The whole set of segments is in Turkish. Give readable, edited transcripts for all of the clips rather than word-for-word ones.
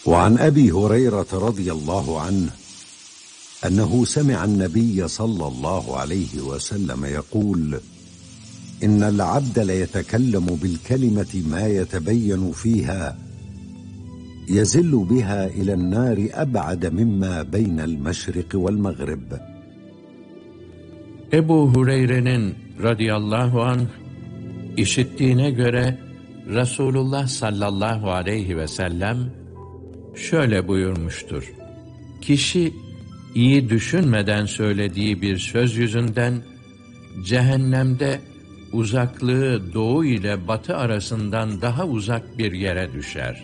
وعن أبي هريرة رضي الله عنه أنه سمع النبي صلى الله عليه وسلم يقول: إن العبد ليتكلم بالكلمة ما يتبين فيها يزل بها إلى النار أبعد مما بين المشرق والمغرب. Ebu Hureyre'nin radıyallahu anh işittiğine göre Resulullah sallallahu aleyhi ve sellem şöyle buyurmuştur: Kişi iyi düşünmeden söylediği bir söz yüzünden cehennemde uzaklığı doğu ile batı arasından daha uzak bir yere düşer.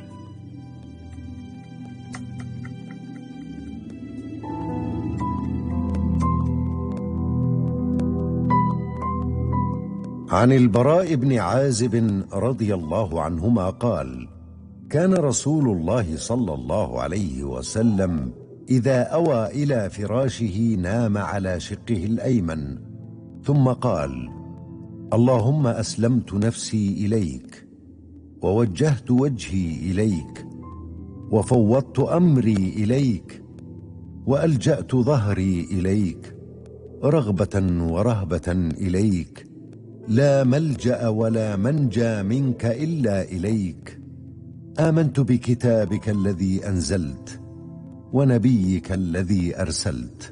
عن البراء بن عازب رضي الله عنهما قال: كان رسول الله صلى الله عليه وسلم إذا أوى إلى فراشه نام على شقه الأيمن ثم قال: اللهم أسلمت نفسي إليك ووجهت وجهي إليك وفوضت أمري إليك وألجأت ظهري إليك رغبة ورهبة إليك لا ملجأ ولا منجى منك إلا إليك آمنت بكتابك الذي أنزلت ونبيك الذي أرسلت.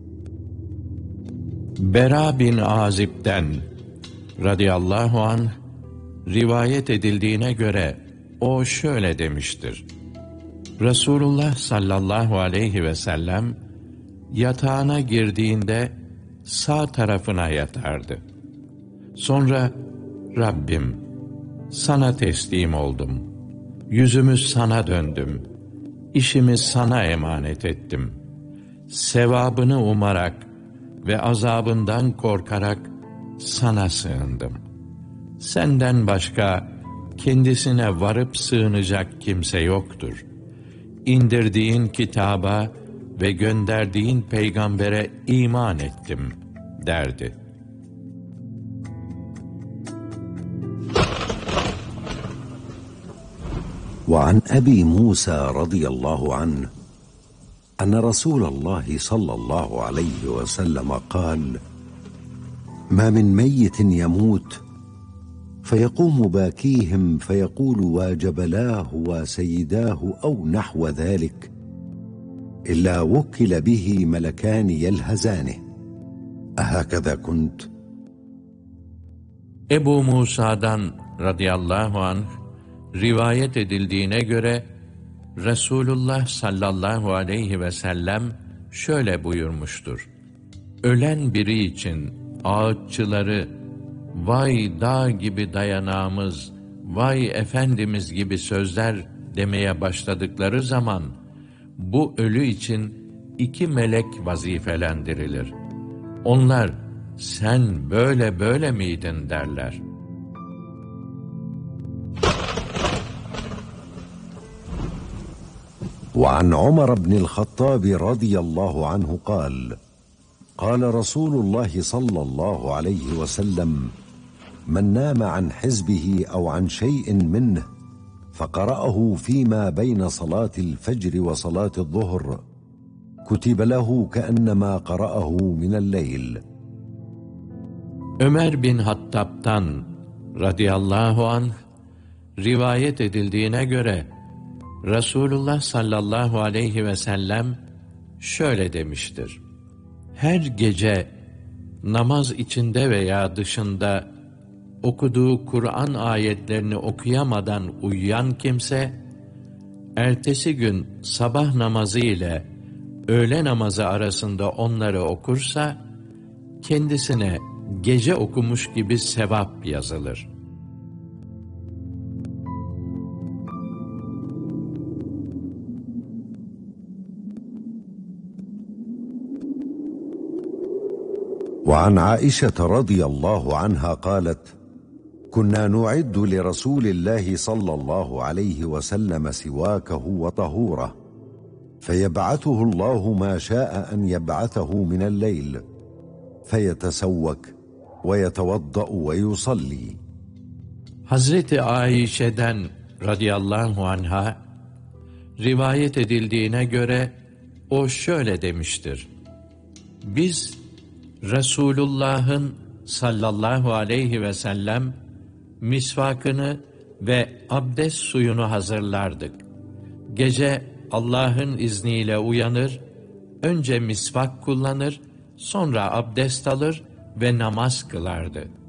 Bera bin Azib'den radıyallahu anh rivayet edildiğine göre o şöyle demiştir: Resulullah sallallahu aleyhi ve sellem yatağına girdiğinde sağ tarafına yatardı. Sonra Rabbim, sana teslim oldum, yüzümü sana döndüm, işimi sana emanet ettim. Sevabını umarak ve azabından korkarak sana sığındım. Senden başka kendisine varıp sığınacak kimse yoktur. İndirdiğin kitaba ve gönderdiğin peygambere iman ettim derdi. وعن أبي موسى رضي الله عنه أن رسول الله صلى الله عليه وسلم قال: ما من ميت يموت فيقوم باكيهم فيقول وجبلاه وسيداه أو نحو ذلك إلا وكل به ملكان يلهزانه أهكذا كنت؟ Ebu Musa'dan radıyallahu anh rivayet edildiğine göre Resulullah sallallahu aleyhi ve sellem şöyle buyurmuştur: Ölen biri için ağıtçıları vay dağ gibi dayanağımız, vay efendimiz gibi sözler demeye başladıkları zaman bu ölü için 2 melek vazifelendirilir. Onlar sen böyle böyle miydin derler. وعن عمر بن الخطاب رضي الله عنه قال: قال رسول الله صلى الله عليه وسلم: من نام عن حزبه أو عن شيء منه فقرأه فيما بين صلاة الفجر وصلاة الظهر كتب له كأنما قرأه من الليل. Ömer bin Hattab'tan radıyallahu anh rivayet edildiğine göre Resulullah sallallahu aleyhi ve sellem şöyle demiştir: Her gece namaz içinde veya dışında okuduğu Kur'an ayetlerini okuyamadan uyuyan kimse, ertesi gün sabah namazı ile öğle namazı arasında onları okursa, kendisine gece okumuş gibi sevap yazılır. وعن عائشة رضي الله عنها قالت: كنا نعد لرسول الله صلى الله عليه وسلم سواكه وطهوره فيبعثه الله ما شاء أن يبعثه من الليل فيتسوك ويتوضأ ويصلي. Hazreti Ayşe'den radıyallahu anha rivayet edildiğine göre o şöyle demiştir: Biz Resulullah'ın sallallahu aleyhi ve sellem misvakını ve abdest suyunu hazırlardık. Gece Allah'ın izniyle uyanır, önce misvak kullanır, sonra abdest alır ve namaz kılardı.